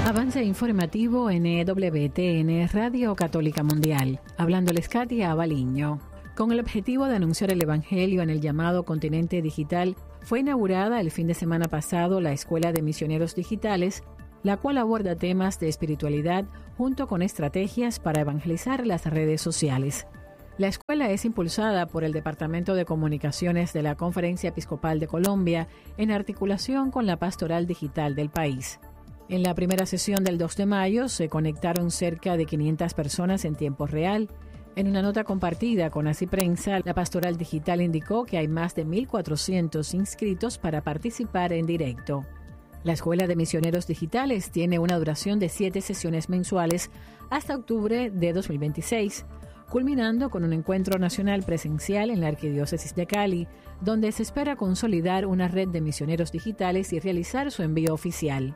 Avance informativo en EWTN Radio Católica Mundial. Hablándoles Katia Abaliño. Con el objetivo de anunciar el Evangelio en el llamado continente digital, fue inaugurada el fin de semana pasado la Escuela de Misioneros Digitales, la cual aborda temas de espiritualidad junto con estrategias para evangelizar las redes sociales. La escuela es impulsada por el Departamento de Comunicaciones de la Conferencia Episcopal de Colombia en articulación con la Pastoral Digital del país. En la primera sesión del 2 de mayo se conectaron cerca de 500 personas en tiempo real. En una nota compartida con Así Prensa, la Pastoral Digital indicó que hay más de 1.400 inscritos para participar en directo. La Escuela de Misioneros Digitales tiene una duración de 7 sesiones mensuales hasta octubre de 2026, culminando con un encuentro nacional presencial en la Arquidiócesis de Cali, donde se espera consolidar una red de misioneros digitales y realizar su envío oficial.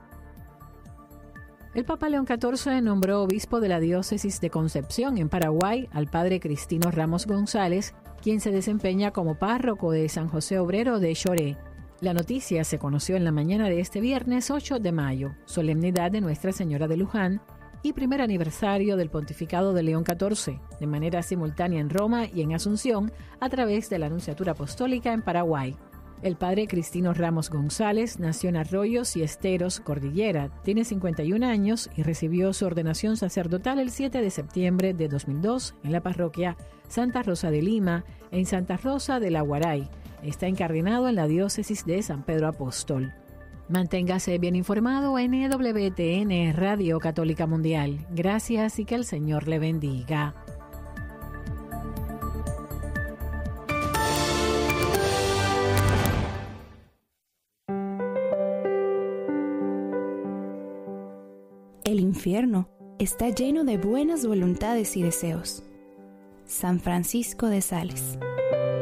El Papa León XIV nombró obispo de la diócesis de Concepción, en Paraguay, al padre Cristino Ramos González, quien se desempeña como párroco de San José Obrero de Choré. La noticia se conoció en la mañana de este viernes 8 de mayo, solemnidad de Nuestra Señora de Luján y primer aniversario del pontificado de León XIV, de manera simultánea en Roma y en Asunción, a través de la Nunciatura Apostólica en Paraguay. El padre Cristino Ramos González nació en Arroyos y Esteros, Cordillera, tiene 51 años y recibió su ordenación sacerdotal el 7 de septiembre de 2002 en la parroquia Santa Rosa de Lima, en Santa Rosa de la Guaray. Está encardenado en la diócesis de San Pedro Apóstol. Manténgase bien informado en EWTN Radio Católica Mundial. Gracias y que el Señor le bendiga. El infierno está lleno de buenas voluntades y deseos. San Francisco de Sales.